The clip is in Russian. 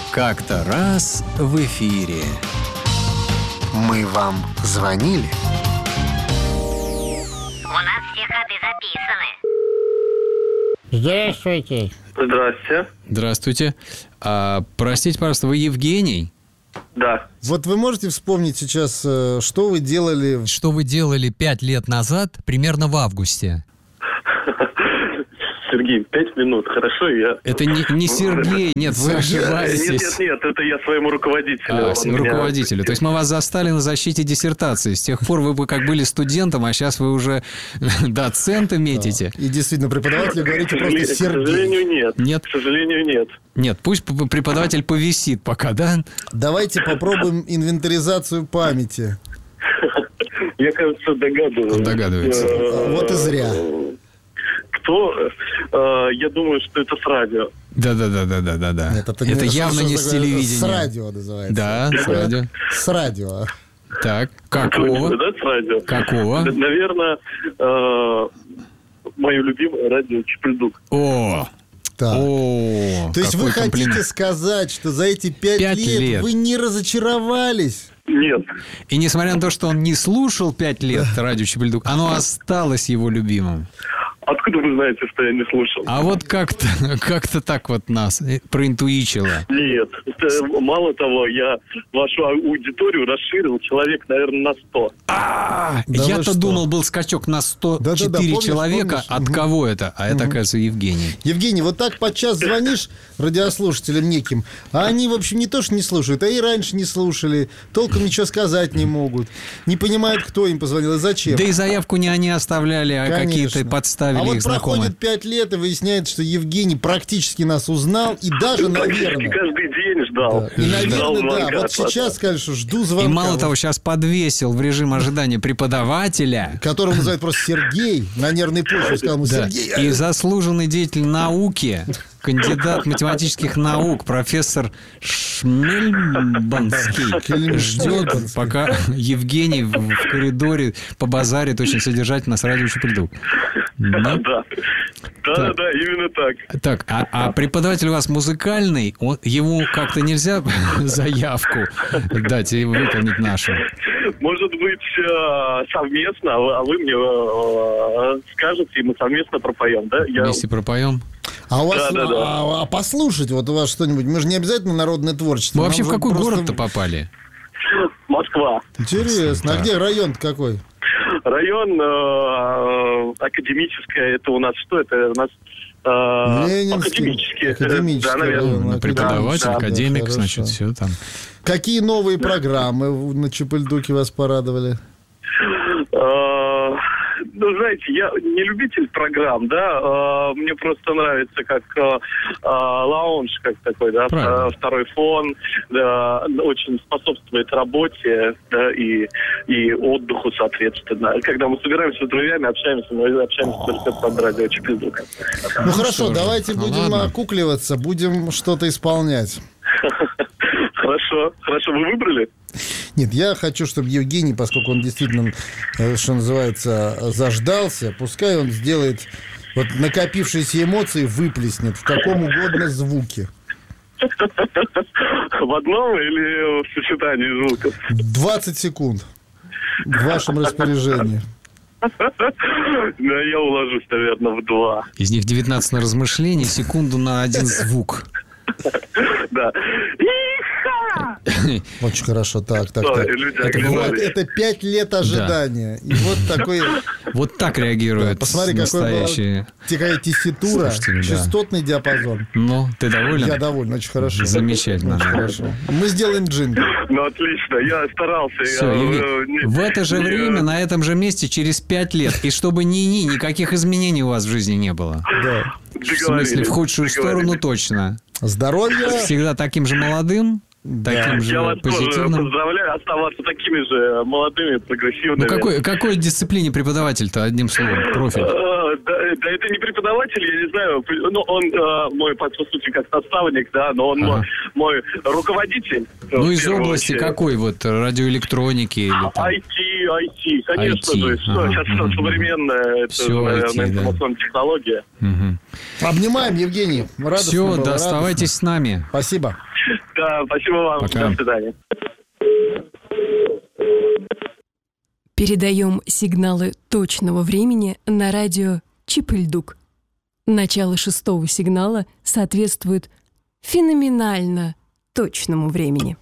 Как-то раз в эфире. Мы вам звонили? У нас все ходы записаны. Здравствуйте. Здрасте. Здравствуйте. Простите, пожалуйста, вы Евгений? Да. Вот вы можете вспомнить сейчас, что вы делали? Что вы делали 5 лет назад, примерно в августе? Сергей, 5 минут, хорошо, я... Это не Сергей, нет, вы ошибаетесь. Нет, это я своему руководителю. Руководителю. То есть мы вас застали на защите диссертации. С тех пор вы как были студентом, а сейчас вы уже доцента метите. И действительно, преподавателю говорите просто Сергей. К сожалению, нет. Нет? К сожалению, нет. Нет, пусть преподаватель повисит пока, да? Давайте попробуем инвентаризацию памяти. Я, кажется, догадываюсь. Он догадывается. Вот и зря. Кто? Я думаю, что это с радио. Да. Нет, Это явно не с телевидения. С радио называется. Да, с радио. С радио. Так, какого? Да, с радио. Какого? Наверное, мое любимое радио Чипельдук. О! Так. О, То есть вы какой комплимент. хотите сказать, что за эти 5 лет вы не разочаровались? Нет. И несмотря на то, что он не слушал 5 лет радио Чипельдук, оно осталось его любимым. Откуда вы знаете, что я не слушал? А вот как-то так вот нас проинтуичило. Нет. Мало того, я вашу аудиторию расширил человек, наверное, на 100. Да Я-то думал, был скачок на 104 помнишь, человека. помнишь? От кого это? А это, оказывается, Евгений. Евгений, вот так подчас звонишь радиослушателям неким, а они, в общем, не то что не слушают, а и раньше не слушали, толком ничего сказать не могут, не понимают, кто им позвонил и зачем. Да и заявку не они оставляли, а какие-то подставили а вот их знакомые. проходит 5 лет, и выясняется, что Евгений практически нас узнал, и даже, наверное... Каждый день ждал. И, Ждал наверное, звонка вот от вас. сейчас скажешь, что жду звонка. И мало того, сейчас подвесил в режим ожидания преподавателя. Которого называют просто Сергей, на нервной почве сказал ему: Да. Сергей. И заслуженный деятель науки, кандидат математических наук, профессор Шмельбанский ждет, пока Евгений в коридоре побазарит очень содержательно с радио Чипельдук. Да, именно так. Так, а преподаватель у вас музыкальный, ему как-то нельзя заявку дать и выполнить нашу? Может быть, совместно, а вы мне скажете, и мы совместно пропоем, да? Вместе пропоем? А у вас, Да. а послушать вот у вас что-нибудь, мы же не обязательно народное творчество. Вы вообще Нам в же какой просто- город-то попали? Москва. Интересно, а где район какой? Район академическое, это у нас что? Это у нас Ленинский. академический. Да, наверное. Преподаватель, Да, академик, хорошо. значит, все там. Какие новые программы на Чипельдуке вас порадовали? Ну, знаете, я не любитель программ, да, мне просто нравится как лаунж, как такой, да, Правильно. второй фон, да, очень способствует работе, да, и отдыху, соответственно. Когда мы собираемся с друзьями, общаемся, мы общаемся только под радио Чипельдука. Ну хорошо, что же, давайте ну будем ладно. окукливаться, будем что-то исполнять. Хорошо, вы выбрали? Нет, я хочу, чтобы Евгений, поскольку он действительно, что называется, заждался, пускай он сделает вот накопившиеся эмоции, выплеснет в каком угодно звуке. В одном или в сочетании звуков? 20 секунд в вашем распоряжении. Да, я уложусь, наверное, в 2. Из них 19 на размышление, секунду на один звук. Да. Очень хорошо, так. Да, и люди Вот оглянулись. это 5 лет ожидания. И вот такой... Вот так реагируют Посмотри, настоящие. какая тесситура, Слушатели, да. частотный диапазон. Ну, ты доволен? Я доволен, очень хорошо. Замечательно. Очень хорошо. Мы сделаем джингл. Ну, отлично, я старался. Все, Евгений, в это же время, на этом же месте, через 5 лет. И чтобы никаких изменений у вас в жизни не было. Да. В смысле, в худшую сторону точно. Здоровья. Всегда таким же молодым, таким Я же вас тоже позитивным. поздравляю оставаться такими же молодыми, прогрессивными. Ну, какой дисциплине преподаватель-то, одним словом, профиль? Да, это не преподаватель, я не знаю. Ну, он мой, по сути, как наставник, да, но он мой руководитель. Ну, в из первую области очередь. какой? Вот радиоэлектроники или там? IT, конечно IT, же. Сейчас ага, современная, это, Всё наверное, IT, да. информационная технология. Мгм. Обнимаем, Евгений. Радостно Все, было, да, радостно. оставайтесь с нами. Спасибо. Да, Да, спасибо вам. Пока. До свидания. Передаем сигналы точного времени на радио Чип-и-Ль-Дук. Начало 6-го сигнала соответствует феноменально точному времени.